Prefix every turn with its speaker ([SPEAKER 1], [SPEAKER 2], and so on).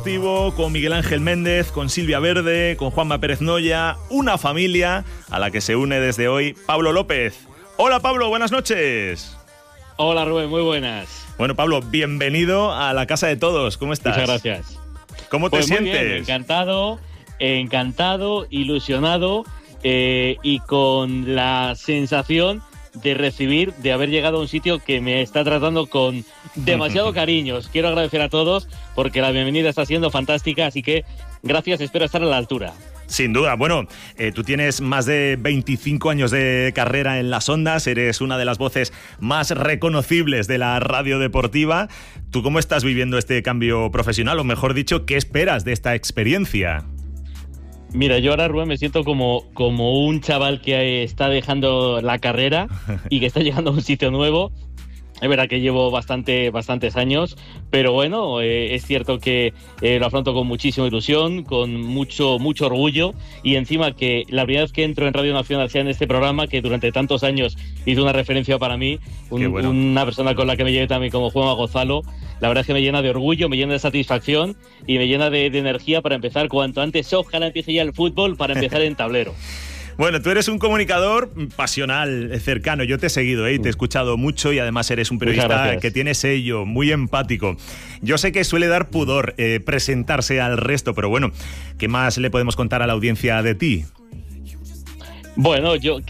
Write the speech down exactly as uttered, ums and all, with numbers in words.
[SPEAKER 1] Deportivo, con Miguel Ángel Méndez, con Silvia Verde, con Juanma Pérez Noya, una familia a la que se une desde hoy Pablo López. Hola Pablo, buenas noches.
[SPEAKER 2] Hola Rubén, muy buenas.
[SPEAKER 1] Bueno Pablo, bienvenido a la casa de todos, ¿cómo estás?
[SPEAKER 2] Muchas gracias.
[SPEAKER 1] ¿Cómo te
[SPEAKER 2] pues
[SPEAKER 1] sientes?
[SPEAKER 2] Muy bien, encantado, encantado, ilusionado eh, y con la sensación de recibir, de haber llegado a un sitio que me está tratando con demasiado cariño. Os quiero agradecer a todos porque la bienvenida está siendo fantástica, así que gracias, espero estar a la altura.
[SPEAKER 1] Sin duda. Bueno, eh, tú tienes más de veinticinco años de carrera en las ondas, eres una de las voces más reconocibles de la radio deportiva. ¿Tú cómo estás viviendo este cambio profesional? O mejor dicho, ¿qué esperas de esta experiencia?
[SPEAKER 2] Mira, yo ahora, Rubén, me siento como, como un chaval que está dejando la carrera y que está llegando a un sitio nuevo. Es verdad que llevo bastante, bastantes años, pero bueno, eh, es cierto que eh, lo afronto con muchísima ilusión, con mucho, mucho orgullo, y encima que la primera vez que entro en Radio Nacional sea en este programa, que durante tantos años hizo una referencia para mí, un,
[SPEAKER 1] bueno.
[SPEAKER 2] una persona con la que me llevé también como Juanma Gonzalo, la verdad es que me llena de orgullo, me llena de satisfacción y me llena de, de energía para empezar cuanto antes. Ojalá empiece ya el fútbol para empezar en tablero.
[SPEAKER 1] Bueno, tú eres un comunicador pasional, cercano. Yo te he seguido, ¿eh? Te he escuchado mucho y además eres un periodista que tiene sello, muy empático. Yo sé que suele dar pudor eh, presentarse al resto, pero bueno, ¿qué más le podemos contar a la audiencia de ti?
[SPEAKER 2] Bueno, yo...